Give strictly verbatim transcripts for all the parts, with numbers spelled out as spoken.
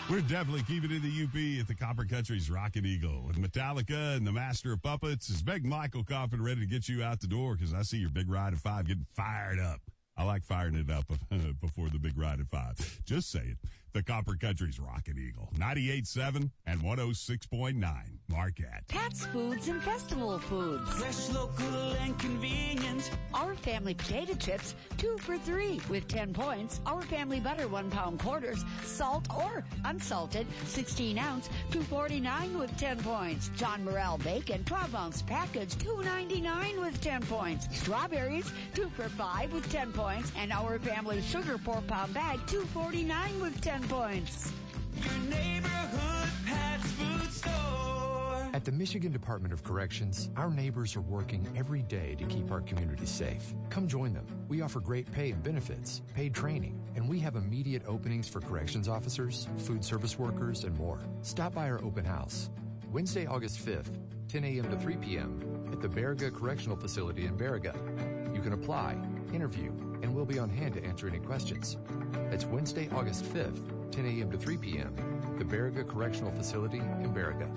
We're definitely keeping it in the U P at the Copper Country's Rocket Eagle with Metallica and the Master of Puppets. It's Big Michael Coffin ready to get you out the door because I see your Big Ride at five getting fired up. I like firing it up before the Big Ride at five. Just say it. The Copper Country's Rocket Eagle. ninety-eight point seven and one oh six point nine. Marquette. Pat's Foods and Festival Foods. Fresh, local, and convenient. Our family potato chips, two for three with ten points. Our family butter, one pound quarters. Salt or unsalted, sixteen ounce, two forty-nine with ten points. John Morrell bacon, twelve ounce package, two ninety-nine with ten points. Strawberries, two for five with ten points. And our family sugar four pound bag, two forty-nine with ten points. Your neighborhood Pat's Food Store. At the Michigan Department of Corrections, our neighbors are working every day to keep our community safe. Come join them. We offer great pay and benefits, paid training, and we have immediate openings for corrections officers, food service workers, and more. Stop by our open house. Wednesday, August fifth, ten a.m. to three p.m. at the Baraga Correctional Facility in Baraga. You can apply, interview, and we'll be on hand to answer any questions. It's Wednesday, August fifth, ten a.m. to three p.m. the Baraga Correctional Facility in Baraga.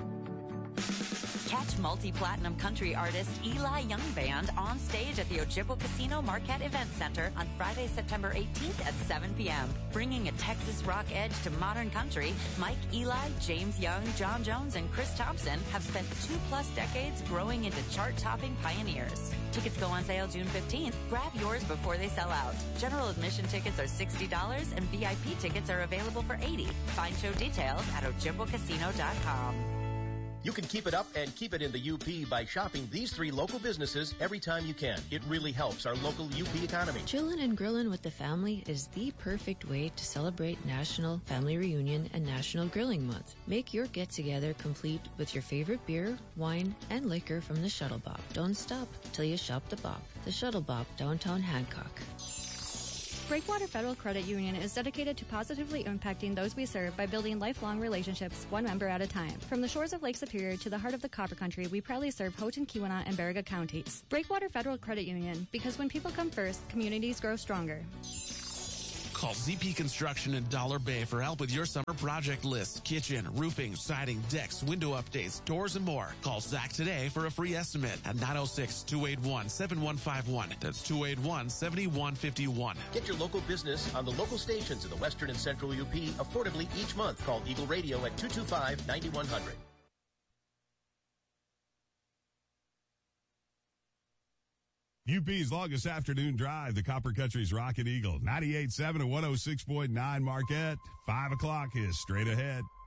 Catch multi-platinum country artist Eli Young Band on stage at the Ojibwa Casino Marquette Event Center on Friday, September eighteenth at seven p.m. Bringing a Texas rock edge to modern country, Mike Eli, James Young, John Jones, and Chris Thompson have spent two-plus decades growing into chart-topping pioneers. Tickets go on sale June fifteenth. Grab yours before they sell out. General admission tickets are sixty dollars and V I P tickets are available for eighty dollars. Find show details at ojibwa casino dot com. You can keep it up and keep it in the U P by shopping these three local businesses every time you can. It really helps our local U P economy. Chillin' and grillin' with the family is the perfect way to celebrate National Family Reunion and National Grilling Month. Make your get-together complete with your favorite beer, wine, and liquor from the Shuttle Bop. Don't stop till you shop the Bop. The Shuttle Bop, downtown Hancock. Breakwater Federal Credit Union is dedicated to positively impacting those we serve by building lifelong relationships, one member at a time. From the shores of Lake Superior to the heart of the Copper Country, we proudly serve Houghton, Keweenaw, and Baraga counties. Breakwater Federal Credit Union, because when people come first, communities grow stronger. Call Z P Construction in Dollar Bay for help with your summer project list. Kitchen, roofing, siding, decks, window updates, doors, and more. Call Zach today for a free estimate at nine oh six, two eight one, seven one five one. That's two eight one, seven one five one. Get your local business on the local stations in the western and central U P affordably each month. Call Eagle Radio at two two five, nine one zero zero. U P's longest afternoon drive, the Copper Country's Rocket Eagle. ninety-eight point seven and one oh six point nine Marquette. Five o'clock is straight ahead.